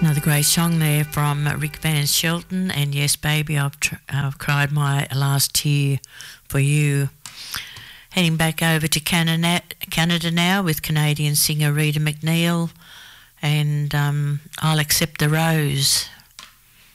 Another great song there from Rick Van Shelton, and Yes Baby, I've cried my last tear for you. Heading back over to Canada now with Canadian singer Rita McNeil, and I'll Accept the Rose.